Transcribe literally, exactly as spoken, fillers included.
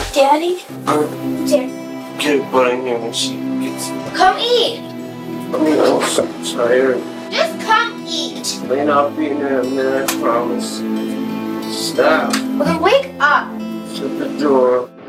Daddy? Uh, Daddy. Get a butt in here when she gets. Come eat. I'm so tired. Just come eat. Lane, I'll be in there in a minute, I promise. Stop. Well, then wake up. Shut the door.